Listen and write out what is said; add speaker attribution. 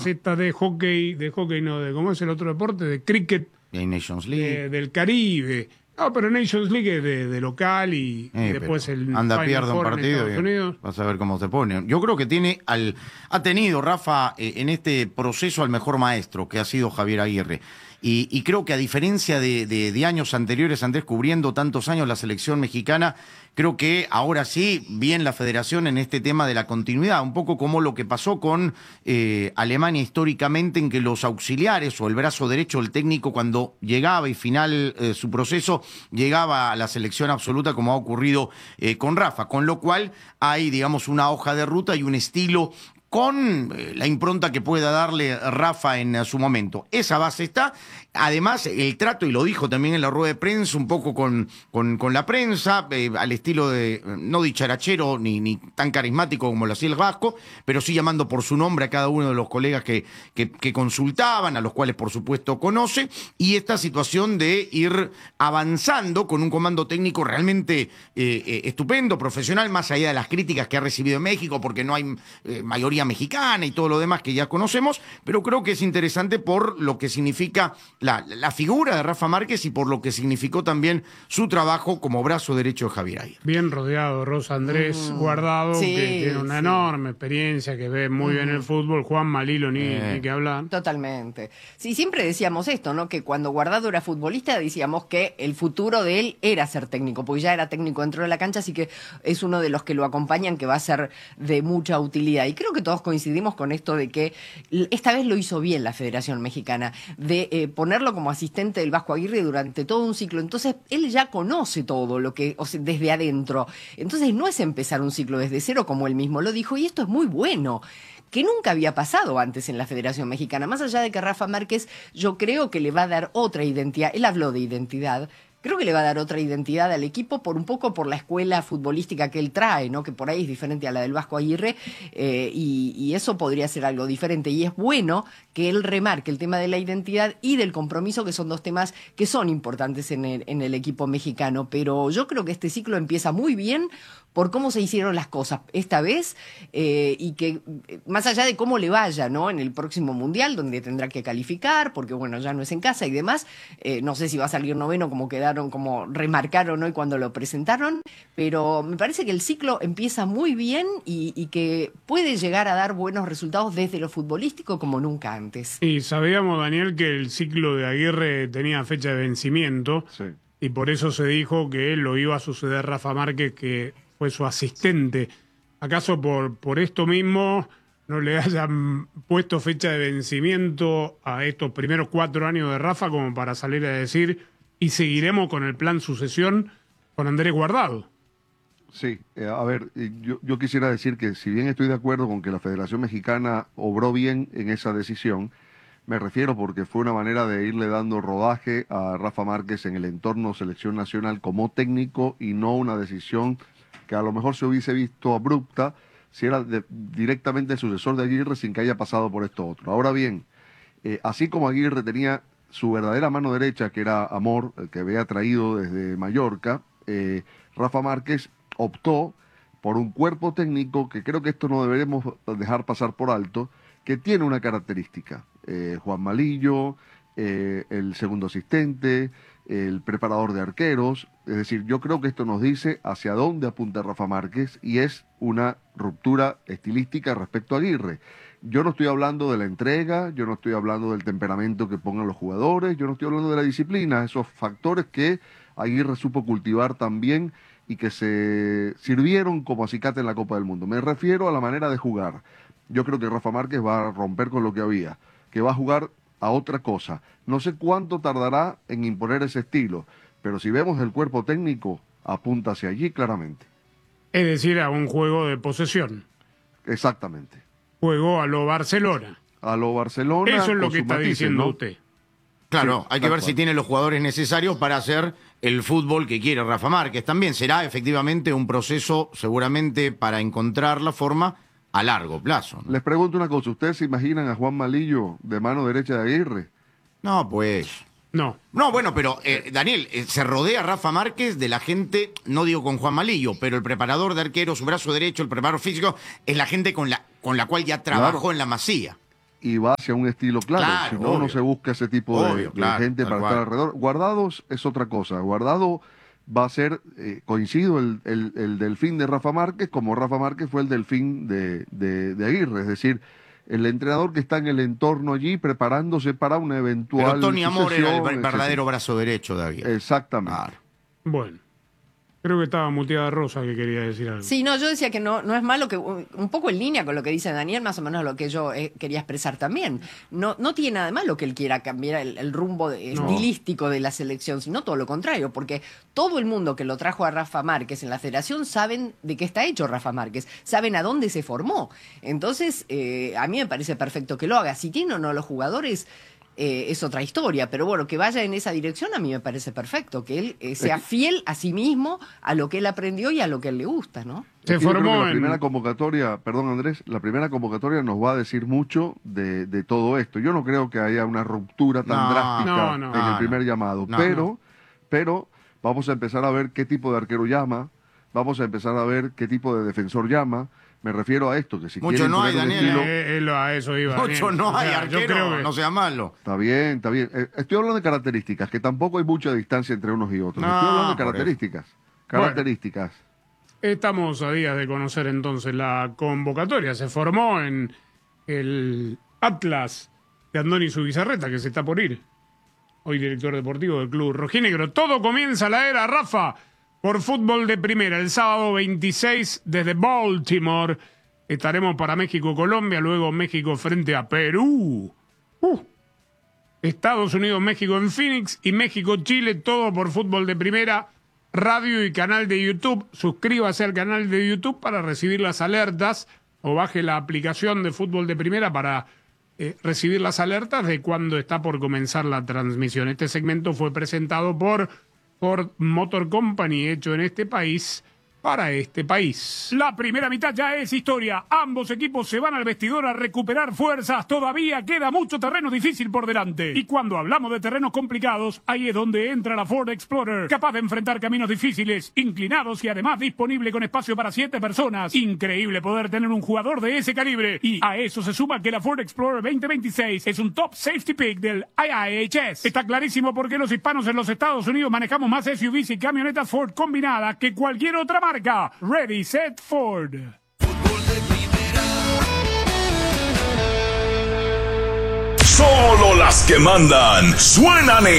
Speaker 1: ligas estas de hockey no, ¿cómo es el otro deporte? De cricket.
Speaker 2: Hay Nations League.
Speaker 1: Del Caribe. No, pero Nations League es de local y después el
Speaker 2: anda,
Speaker 1: Final
Speaker 2: pierde un
Speaker 1: Four en
Speaker 2: partido
Speaker 1: Estados Unidos.
Speaker 2: Vas a ver cómo se pone. Yo creo que ha tenido Rafa en este proceso al mejor maestro, que ha sido Javier Aguirre. Y creo que a diferencia de años anteriores, Andrés, cubriendo tantos años la selección mexicana, creo que ahora sí, bien la federación en este tema de la continuidad, un poco como lo que pasó con Alemania históricamente, en que los auxiliares o el brazo derecho del técnico, cuando llegaba y final su proceso, llegaba a la selección absoluta, como ha ocurrido con Rafa, con lo cual hay, digamos, una hoja de ruta y un estilo con la impronta que pueda darle Rafa en su momento. Esa base está. Además, el trato, y lo dijo también en la rueda de prensa, un poco con la prensa, al estilo de, no dicharachero ni tan carismático como lo hacía el Vasco, pero sí llamando por su nombre a cada uno de los colegas que consultaban, a los cuales por supuesto conoce, y esta situación de ir avanzando con un comando técnico realmente estupendo, profesional, más allá de las críticas que ha recibido en México, porque no hay mayoría mexicana y todo lo demás que ya conocemos, pero creo que es interesante por lo que significa la figura de Rafa Márquez y por lo que significó también su trabajo como brazo derecho de Javier Aguirre.
Speaker 1: Bien rodeado, Rosa Andrés Guardado,
Speaker 3: sí,
Speaker 1: que tiene una enorme experiencia, que ve muy bien el fútbol. Juan Malilo, ni que hablar.
Speaker 3: Totalmente. Sí, siempre decíamos esto, ¿no? Que cuando Guardado era futbolista decíamos que el futuro de él era ser técnico, porque ya era técnico dentro de la cancha, así que es uno de los que lo acompañan, que va a ser de mucha utilidad. Y creo que todos coincidimos con esto de que esta vez lo hizo bien la Federación Mexicana, de ponerlo como asistente del Vasco Aguirre durante todo un ciclo. Entonces, él ya conoce todo lo que, o sea, desde adentro. Entonces, no es empezar un ciclo desde cero, como él mismo lo dijo, y esto es muy bueno, que nunca había pasado antes en la Federación Mexicana. Más allá de que Rafa Márquez, yo creo que le va a dar otra identidad. Él habló de identidad. Creo que le va a dar otra identidad al equipo un poco por la escuela futbolística que él trae, ¿no? Que por ahí es diferente a la del Vasco Aguirre, y eso podría ser algo diferente. Y es bueno que él remarque el tema de la identidad y del compromiso, que son dos temas que son importantes en el equipo mexicano. Pero yo creo que este ciclo empieza muy bien por cómo se hicieron las cosas esta vez, y que más allá de cómo le vaya, ¿no? En el próximo Mundial, donde tendrá que calificar, porque bueno, ya no es en casa y demás, no sé si va a salir noveno como quedaron, como remarcaron hoy cuando lo presentaron, pero me parece que el ciclo empieza muy bien y que puede llegar a dar buenos resultados desde lo futbolístico como nunca antes.
Speaker 1: Y sabíamos, Daniel, que el ciclo de Aguirre tenía fecha de vencimiento,
Speaker 4: Sí.
Speaker 1: y por eso se dijo que lo iba a suceder Rafa Márquez, que fue su asistente. ¿Acaso por esto mismo no le hayan puesto fecha de vencimiento a estos primeros 4 años de Rafa, como para salir a decir, y seguiremos con el plan sucesión con Andrés Guardado?
Speaker 4: Sí, a ver, yo quisiera decir que si bien estoy de acuerdo con que la Federación Mexicana obró bien en esa decisión, me refiero porque fue una manera de irle dando rodaje a Rafa Márquez en el entorno selección nacional como técnico, y no una decisión que a lo mejor se hubiese visto abrupta si era directamente el sucesor de Aguirre sin que haya pasado por esto otro. Ahora bien, así como Aguirre tenía su verdadera mano derecha, que era Amor, el que había traído desde Mallorca, Rafa Márquez optó por un cuerpo técnico que creo que esto no deberemos dejar pasar por alto, que tiene una característica. Juan Malillo, el segundo asistente, el preparador de arqueros. Es decir, yo creo que esto nos dice hacia dónde apunta Rafa Márquez, y es una ruptura estilística respecto a Aguirre. Yo no estoy hablando de la entrega, yo no estoy hablando del temperamento que pongan los jugadores, yo no estoy hablando de la disciplina, esos factores que Aguirre supo cultivar también y que se sirvieron como acicate en la Copa del Mundo. Me refiero a la manera de jugar. Yo creo que Rafa Márquez va a romper con lo que había, que va a jugar a otra cosa. No sé cuánto tardará en imponer ese estilo, pero si vemos el cuerpo técnico, apunta hacia allí claramente.
Speaker 1: Es decir, a un juego de posesión.
Speaker 4: Exactamente.
Speaker 1: Juego a lo Barcelona.
Speaker 4: A lo Barcelona.
Speaker 1: Eso es lo
Speaker 4: con
Speaker 1: que
Speaker 4: sus
Speaker 1: está
Speaker 4: matices,
Speaker 1: diciendo
Speaker 4: ¿no?
Speaker 1: usted.
Speaker 2: Claro,
Speaker 4: Sí,
Speaker 2: hay que
Speaker 4: tal
Speaker 2: ver
Speaker 4: cual.
Speaker 2: si tiene los jugadores necesarios para hacer el fútbol que quiere Rafa Márquez. También será efectivamente un proceso, seguramente, para encontrar la forma a largo plazo, ¿no?
Speaker 4: Les pregunto una cosa, ¿ustedes se imaginan a Juan Malillo de mano derecha de Aguirre?
Speaker 2: No, pues...
Speaker 1: No.
Speaker 2: No, bueno, pero Daniel, se rodea Rafa Márquez de la gente, no digo con Juan Malillo, pero el preparador de arqueros, su brazo derecho, el preparador físico, es la gente con la cual ya trabajó
Speaker 4: Claro.
Speaker 2: en la Masía.
Speaker 4: y va hacia un estilo claro. Si no, no se busca ese tipo de gente para estar alrededor. Guardado es otra cosa. Guardado va a ser, coincido, el delfín de Rafa Márquez, como Rafa Márquez fue el delfín de Aguirre. Es decir, el entrenador que está en el entorno allí preparándose para una eventual
Speaker 2: Pero Tony Amor era el
Speaker 4: sucesión,
Speaker 2: verdadero brazo derecho de Aguirre.
Speaker 4: Exactamente.
Speaker 2: Claro.
Speaker 1: Bueno. Creo que estaba muteada Rosa, que quería decir algo.
Speaker 3: Sí, no, yo decía que no es malo, que un poco en línea con lo que dice Daniel, más o menos lo que yo quería expresar también. No tiene nada de malo que él quiera cambiar el rumbo estilístico de la selección, sino todo lo contrario, porque todo el mundo que lo trajo a Rafa Márquez en la federación saben de qué está hecho Rafa Márquez, saben a dónde se formó. Entonces, a mí me parece perfecto que lo haga. Si tiene o no los jugadores... es otra historia, pero bueno, que vaya en esa dirección a mí me parece perfecto, que él sea fiel a sí mismo, a lo que él aprendió y a lo que él le gusta, ¿no?
Speaker 1: Se formó
Speaker 4: la primera convocatoria, perdón Andrés, la primera convocatoria nos va a decir mucho de todo esto. Yo no creo que haya una ruptura tan drástica en el primer llamado, pero vamos a empezar a ver qué tipo de arquero llama, vamos a empezar a ver qué tipo de defensor llama. Me refiero a esto, que si
Speaker 2: mucho no hay, Daniel.
Speaker 1: A eso iba.
Speaker 2: Mucho no hay, arquero, yo creo que... no sea malo.
Speaker 4: Está bien. Estoy hablando de características, que tampoco hay mucha distancia entre unos y otros. Estoy hablando de características.
Speaker 1: Bueno, estamos a días de conocer entonces la convocatoria. Se formó en el Atlas de Andoni Zubizarreta, que se está por ir. Hoy director deportivo del club rojinegro. Todo comienza la era, Rafa, por fútbol de primera. El sábado 26 desde Baltimore estaremos para México-Colombia, luego México frente a Perú. Estados Unidos-México en Phoenix y México-Chile, todo por fútbol de primera, radio y canal de YouTube. Suscríbase al canal de YouTube para recibir las alertas o baje la aplicación de fútbol de primera para recibir las alertas de cuando está por comenzar la transmisión. Este segmento fue presentado por Ford Motor Company, hecho en este país para este país. La primera mitad ya es historia. Ambos equipos se van al vestidor a recuperar fuerzas. Todavía queda mucho terreno difícil por delante. Y cuando hablamos de terrenos complicados, ahí es donde entra la Ford Explorer, capaz de enfrentar caminos difíciles, inclinados y además disponible con espacio para 7 personas. Increíble poder tener un jugador de ese calibre. Y a eso se suma que la Ford Explorer 2026 es un top safety pick del IIHS. Está clarísimo por qué los hispanos en los Estados Unidos manejamos más SUVs y camionetas Ford combinadas que cualquier otra marca. Ready, set, Ford.
Speaker 5: Solo las que mandan suenan en